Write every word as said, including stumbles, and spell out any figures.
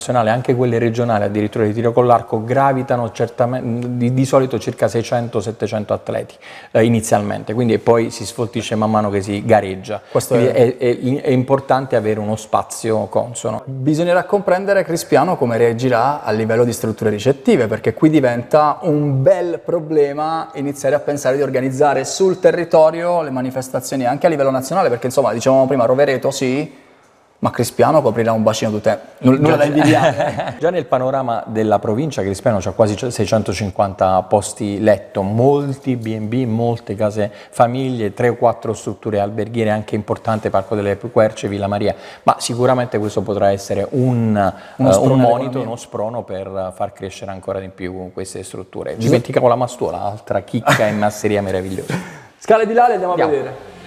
Anche quelle regionali, addirittura di tiro con l'arco, gravitano certamente, di, di solito circa seicento settecento atleti eh, inizialmente, quindi poi si sfoltisce man mano che si gareggia. Questo Quindi è... È, è, è importante avere uno spazio consono. Bisognerà comprendere, Crispiano, come reagirà a livello di strutture ricettive, perché qui diventa un bel problema iniziare a pensare di organizzare sul territorio le manifestazioni anche a livello nazionale, perché insomma, dicevamo prima, Rovereto sì, ma Crispiano coprirà un bacino d'utenza, nulla da invidiare. Già nel panorama della provincia Crispiano c'ha quasi seicentocinquanta posti letto, molti B and B, molte case famiglie, tre o quattro strutture alberghiere, anche importante Parco delle Querce, Villa Maria, ma sicuramente questo potrà essere un, uno uh, un monito, uno sprono per far crescere ancora di più queste strutture. Dimenticavo la Mastuola, altra chicca e masseria meravigliosa. Scale di Lale, andiamo, andiamo a vedere.